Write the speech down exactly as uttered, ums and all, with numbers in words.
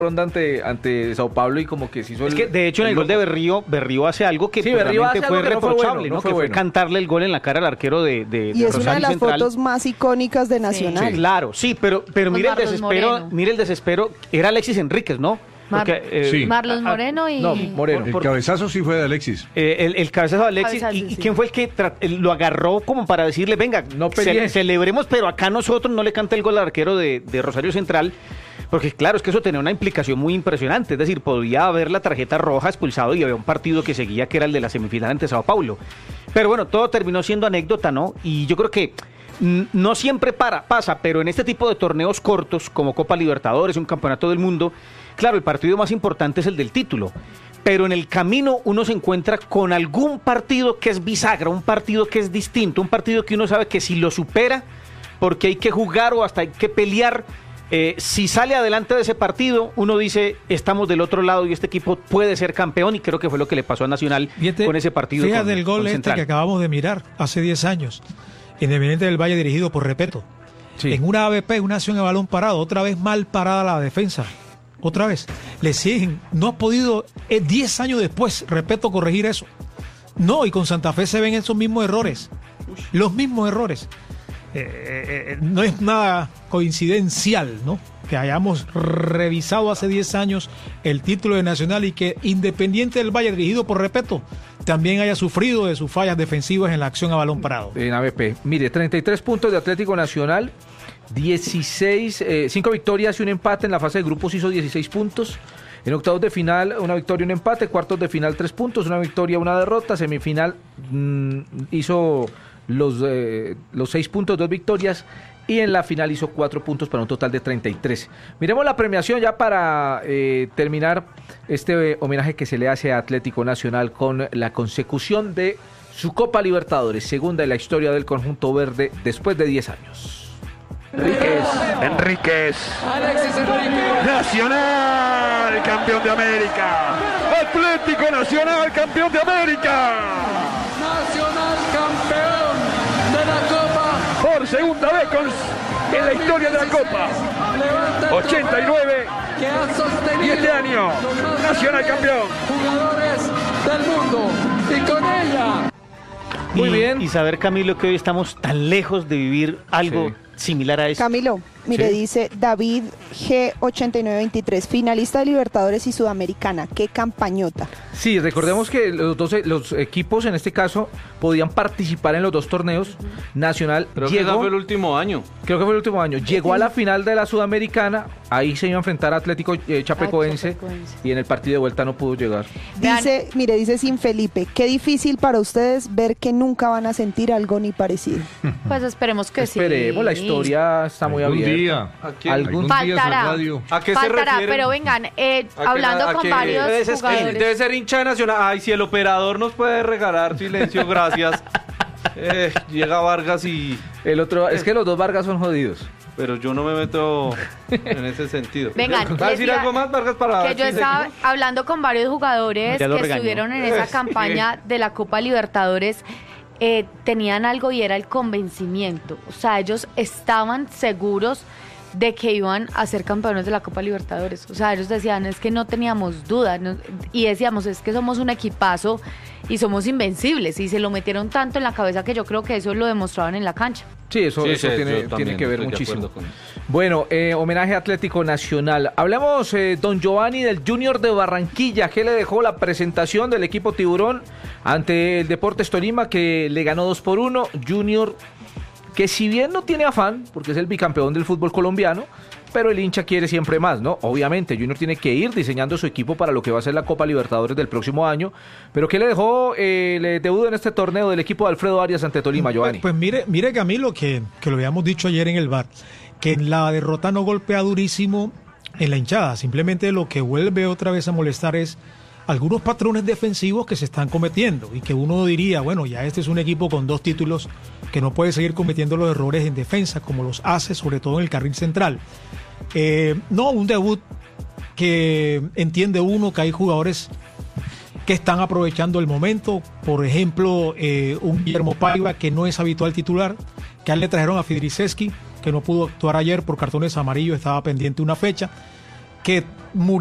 ronda ante, ante Sao Paulo y como que se hizo es el, que de hecho en el, el gol de Berrío, Berrío hace algo que sí, pues, Berrío realmente hace fue algo que reprochable, no fue, bueno, ¿no? no fue que fue bueno. cantarle el gol en la cara al arquero de, de, y de es una de las Central. fotos más icónicas de Nacional. Sí, claro, sí, pero, pero mire el desespero, Moreno. mire el desespero, era Alexis Enríquez, ¿no? Mar Porque, eh, sí. Marlos Moreno y... No, Moreno. El cabezazo sí fue de Alexis. Eh, el, el cabezazo de Alexis, Cabezazo, y, sí. y quién fue el que tra- lo agarró como para decirle, venga, No ce- pelee. celebremos, pero acá nosotros no le canta el gol al arquero de, de Rosario Central, porque claro, es que eso tenía una implicación muy impresionante, es decir, podía haber la tarjeta roja, expulsado, y había un partido que seguía que era el de la semifinal ante Sao Paulo. Pero bueno, todo terminó siendo anécdota, ¿no? Y yo creo que mm, no siempre para, pasa, pero en este tipo de torneos cortos, como Copa Libertadores, un campeonato del mundo, claro, el partido más importante es el del título, pero en el camino uno se encuentra con algún partido que es bisagra, un partido que es distinto, un partido que uno sabe que si lo supera, porque hay que jugar o hasta hay que pelear, eh, si sale adelante de ese partido, uno dice, estamos del otro lado y este equipo puede ser campeón, y creo que fue lo que le pasó a Nacional Fíjate, con ese partido. Fíjate con, el gol con este Central. que acabamos de mirar hace diez años, Independiente del Valle dirigido por Repeto. Sí. En una A V P, una acción de balón parado, otra vez mal parada la defensa. Otra vez, le siguen, no ha podido, diez años después, Repeto, corregir eso. No, y con Santa Fe se ven esos mismos errores, los mismos errores. Eh, eh, no es nada coincidencial, ¿no? Que hayamos revisado hace diez años el título de Nacional y que Independiente del Valle, dirigido por Repeto, también haya sufrido de sus fallas defensivas en la acción a balón parado. En A V P. Mire, treinta y tres puntos de Atlético Nacional, dieciséis, eh, cinco victorias y un empate en la fase de grupos, hizo dieciséis puntos. En octavos de final, una victoria y un empate. Cuartos de final, tres puntos, una victoria, una derrota. Semifinal mmm, hizo los, eh, los seis puntos, dos victorias. Y en la final hizo cuatro puntos para un total de treinta y tres. Miremos la premiación ya para eh, terminar este eh, homenaje que se le hace a Atlético Nacional con la consecución de su Copa Libertadores, segunda en la historia del conjunto verde después de diez años. Enríquez, Enríquez, Alexis Enríquez. Nacional, campeón de América. Atlético Nacional, campeón de América. Nacional campeón de la Copa. Por segunda vez con, en la historia de la Copa. ochenta y nueve que ha sostenido y este año Nacional campeón. Jugadores del mundo y con ella. Muy y, bien. Y saber, Camilo, que hoy estamos tan lejos de vivir algo Sí. similar a eso. Camilo, mire, Sí. dice David G ochenta y nueve veintitrés, finalista de Libertadores y Sudamericana, qué campañota. Sí, recordemos que los dos los equipos en este caso podían participar en los dos torneos. Nacional Creo que llegó, ese fue el último año. creo que fue el último año, llegó a la final de la Sudamericana, ahí se iba a enfrentar a Atlético eh, Chapecoense, Ah, Chapecoense. y en el partido de vuelta no pudo llegar. Dice, mire, dice Sin Felipe, qué difícil para ustedes ver que nunca van a sentir algo ni parecido. Pues esperemos que sí. Esperemos, la historia está muy Algún abierta. día. ¿A quién? Algún Algún día esa Faltará. radio. ¿A qué se Faltará, refieren? pero vengan, eh, ¿A qué- hablando a con qué- varios Debe ser- jugadores. Debe ser hincha de Nacional. Ay, si el operador nos puede regalar silencio, gracias. Eh, llega Vargas y... El otro, es que los dos Vargas son jodidos. Pero yo no me meto en ese sentido. Vengan, ¿Va a les decir iba- algo más, Vargas, para... Que yo estaba hablando con varios jugadores Ya lo que regañó. estuvieron en esa Sí. campaña de la Copa Libertadores. Eh, tenían algo y era el convencimiento. O sea, ellos estaban seguros de que iban a ser campeones de la Copa Libertadores. O sea, ellos decían, es que no teníamos duda. No- y decíamos, es que somos un equipazo y somos invencibles. Y se lo metieron tanto en la cabeza que yo creo que eso lo demostraban en la cancha. Sí, eso, Sí, eso sí, tiene, yo tiene también que ver estoy de muchísimo. acuerdo con eso. Bueno, eh, homenaje a Atlético Nacional. Hablemos, eh, don Giovanni, del Junior de Barranquilla. ¿Qué le dejó la presentación del equipo Tiburón ante el Deportes Tolima, que le ganó dos por uno? Junior, que si bien no tiene afán, porque es el bicampeón del fútbol colombiano, pero el hincha quiere siempre más, ¿no? Obviamente, Junior tiene que ir diseñando su equipo para lo que va a ser la Copa Libertadores del próximo año. Pero ¿qué le dejó eh, el debut en este torneo del equipo de Alfredo Arias ante Tolima, Giovanni? Pues, pues mire, mire Camilo, que, que lo habíamos dicho ayer en el bar, que la derrota no golpea durísimo en la hinchada, simplemente lo que vuelve otra vez a molestar es algunos patrones defensivos que se están cometiendo y que uno diría, bueno, ya este es un equipo con dos títulos que no puede seguir cometiendo los errores en defensa como los hace, sobre todo en el carril central. Eh, no, un debut que entiende uno que hay jugadores que están aprovechando el momento, por ejemplo, eh, un Guillermo Paiva que no es habitual titular, que a él le trajeron a Fidriceski, que no pudo actuar ayer por cartones amarillos, estaba pendiente una fecha, que murió